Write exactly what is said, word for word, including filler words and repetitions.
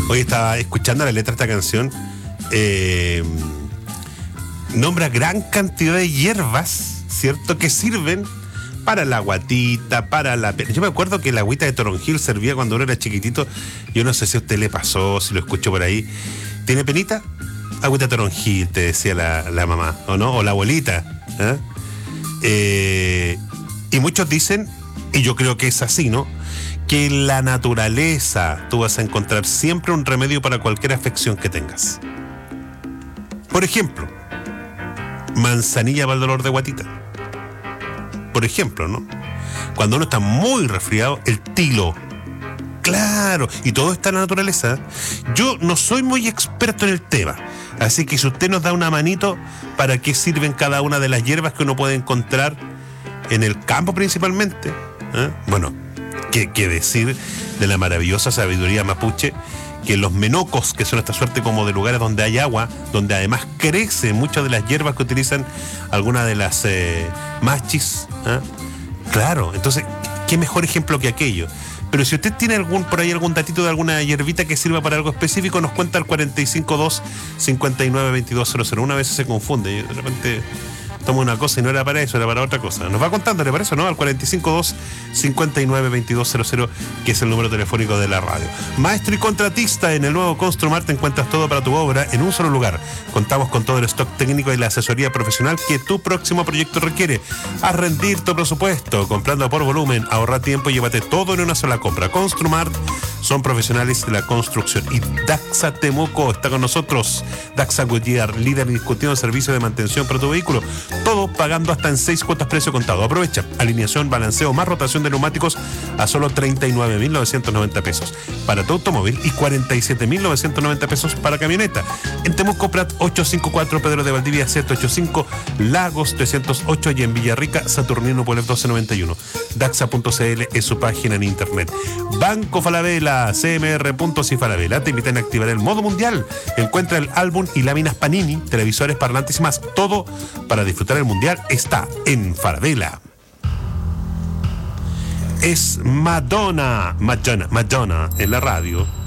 Hoy estaba escuchando la letra de esta canción. Eh, nombra gran cantidad de hierbas, ¿cierto? Que sirven para la guatita, para la... Yo me acuerdo que la agüita de toronjil servía cuando uno era chiquitito. Yo no sé si a usted le pasó, si lo escucho por ahí. ¿Tiene penita? Agüita de toronjil, te decía la, la mamá, ¿o no? O la abuelita. ¿eh? Eh, y muchos dicen, y yo creo que es así, ¿no? Que en la naturaleza tú vas a encontrar siempre un remedio para cualquier afección que tengas. Por ejemplo, manzanilla para el dolor de guatita. Por ejemplo, ¿no? Cuando uno está muy resfriado, el tilo. Claro, y todo está en la naturaleza. Yo no soy muy experto en el tema, así que si usted nos da una manito para qué sirven cada una de las hierbas que uno puede encontrar en el campo principalmente, ¿eh? Bueno, ¿qué, qué decir de la maravillosa sabiduría mapuche? Que los menocos, que son esta suerte como de lugares donde hay agua, donde además crecen muchas de las hierbas que utilizan algunas de las eh, machis, ¿eh? Claro, entonces, ¿qué mejor ejemplo que aquello? Pero si usted tiene algún por ahí algún datito de alguna hierbita que sirva para algo específico, nos cuenta al cuarenta y cinco dos, cincuenta y nueve veintidós cero cero. Una vez se confunde, yo de repente tomo una cosa y no era para eso, era para otra cosa. Nos va contando, ¿le parece, no? Al cuarenta y cinco dos, cincuenta y nueve veintidós cero cero, que es el número telefónico de la radio. Maestro y contratista, en el nuevo Construmart encuentras todo para tu obra en un solo lugar. Contamos con todo el stock técnico y la asesoría profesional que tu próximo proyecto requiere. Haz rendir tu presupuesto, comprando por volumen, ahorra tiempo y llévate todo en una sola compra. Construmart son profesionales de la construcción. Y Daxa Temuco está con nosotros. Daxa Goodyear, líder indiscutido en servicio de mantención para tu vehículo. Todo pagando hasta en seis cuotas precio contado. Aprovecha. Alineación, balanceo, más rotación de neumáticos a solo treinta y nueve mil novecientos noventa pesos para tu automóvil y cuarenta y siete mil novecientos noventa pesos para camioneta. En Temuco Prat ochocientos cincuenta y cuatro, Pedro de Valdivia setecientos ochenta y cinco, Lagos trescientos ocho y en Villarrica, Saturnino Polet doce noventa y uno. Daxa punto c l es su página en internet. Banco Falabella, c m r punto c i Falabella te invitan a activar el modo mundial. Encuentra el álbum y láminas Panini, televisores, parlantes y más. Todo para disfrutar el mundial está en Falabella. Es Madonna, Madonna, Madonna en la radio.